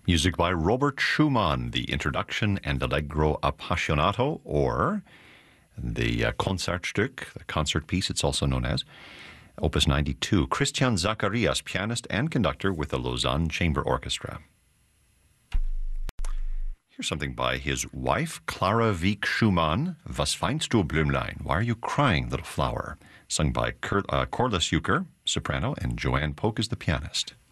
Music by Robert Schumann, the Introduction and Allegro Appassionato, or the Concertstück, the concert piece, it's also known as. Opus 92, Christian Zacharias, pianist and conductor with the Lausanne Chamber Orchestra. Here's something by his wife, Clara Wieck Schumann, Was weinst du, Blümlein? Why are you crying, little flower? Sung by Corliss Euchre, soprano, and Joanne Polk is the pianist.